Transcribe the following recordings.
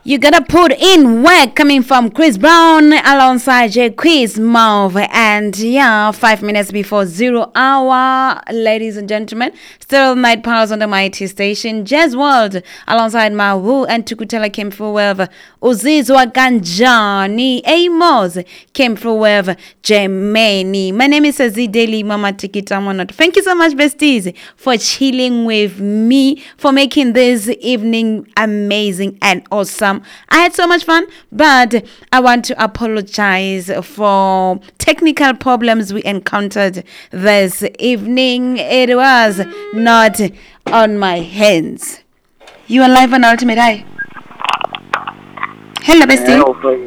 You gotta put in work coming from Chris Brown alongside J. Quiz Mauve. And yeah, 5 minutes before 0 hour, ladies and gentlemen, still Night Powers on the Mighty Station. Jazz World alongside Mawu and Tukutela came through with Uzizwa Ganjani. Amos came through with Jemeni. My name is Azideli Mama Tikita Monot. Thank you so much, besties, for chilling with me, for making this evening amazing and awesome. I had so much fun, but I want to apologize for technical problems we encountered this evening. It was not on my hands. You are live on Ultimate Eye. Hello, bestie.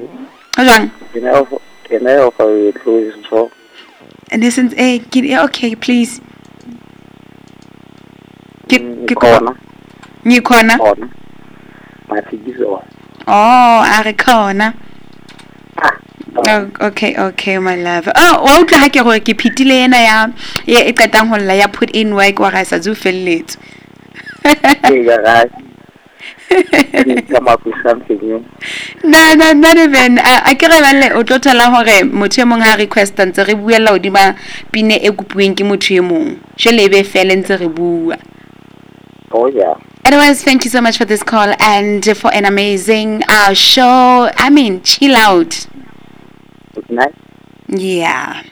Can I offer you a closing song? And listen, okay, please. New corner. Oh, Arikona. Oh, okay, my love. Oh, wa utlwa ha ke gore ke phitile ena ya e qetang ho lla ya put in work wa ga sa zu felletso. Come up with something new. No, not even. I ke re bale o totala hore motho e mong ha request ntse re buela odima pine e kopuweng ke motho e mong. Jele be fele ntse re bua. Oh yeah. Otherwise, thank you so much for this call and for an amazing show. I mean, chill out. Good night. Yeah.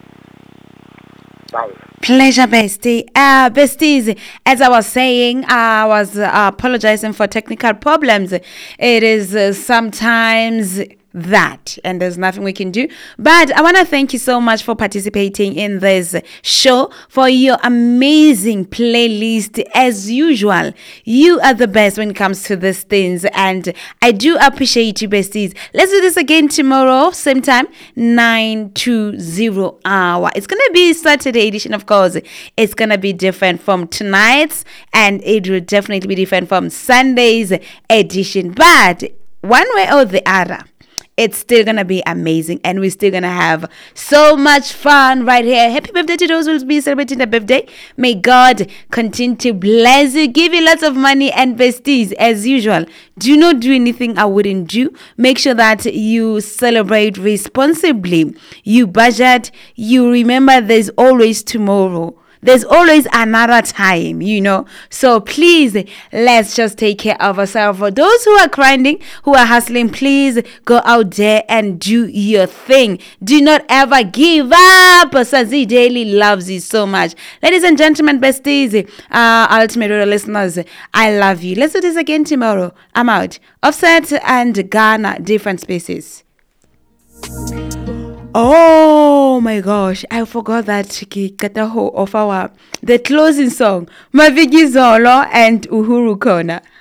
Bye. Pleasure, bestie. Besties, as I was saying, I was apologizing for technical problems. It is sometimes that, and there's nothing we can do. But I want to thank you so much for participating in this show, for your amazing playlist. As usual, you are the best when it comes to these things, and I do appreciate you, besties. Let's do this again tomorrow, same time, 9 to 0 hour. It's gonna be Saturday edition, of course. It's gonna be different from tonight's, and it will definitely be different from Sunday's edition. But one way or the other, it's still gonna be amazing, and we're still gonna have so much fun right here. Happy birthday to those who will be celebrating their birthday. May God continue to bless you, give you lots of money, and besties, as usual, do not do anything I wouldn't do. Make sure that you celebrate responsibly. You budget. You remember there's always tomorrow. There's always another time, you know. So please, let's just take care of ourselves. For those who are grinding, who are hustling, please go out there and do your thing. Do not ever give up. Sazi Daily loves you so much. Ladies and gentlemen, besties, Ultimate Radio listeners, I love you. Let's do this again tomorrow. I'm out. Offset and Ghana, different spaces. Oh my gosh, I forgot that Kataho of the closing song, Mavigi Zolo and Uhuru Kona.